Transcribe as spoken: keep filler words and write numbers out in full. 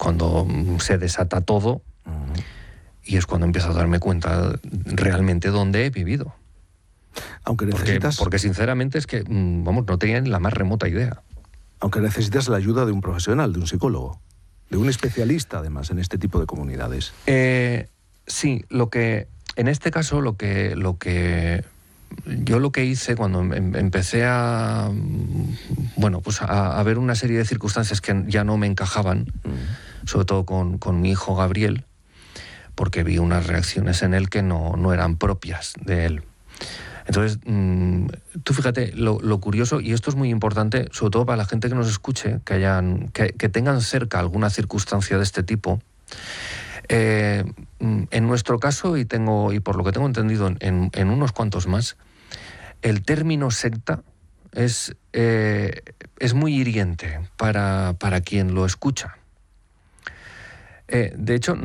cuando se desata todo, uh-huh. y es cuando empiezo a darme cuenta realmente dónde he vivido. Aunque necesitas... Porque, porque sinceramente es que, vamos, no tenía ni la más remota idea. Aunque necesitas la ayuda de un profesional, de un psicólogo, de un especialista además en este tipo de comunidades. Eh, sí, lo que, en este caso, lo que, lo que yo lo que hice cuando em, empecé a, bueno, pues a, a ver una serie de circunstancias que ya no me encajaban, mm. sobre todo con, con mi hijo Gabriel, porque vi unas reacciones en él que no, no eran propias de él. Entonces, mmm, tú fíjate, lo, lo curioso, y esto es muy importante, sobre todo para la gente que nos escuche, que, hayan, que, que tengan cerca alguna circunstancia de este tipo. Eh, en nuestro caso, y, tengo, y por lo que tengo entendido en, en unos cuantos más, el término secta es, eh, es muy hiriente para, para quien lo escucha. Eh, de hecho,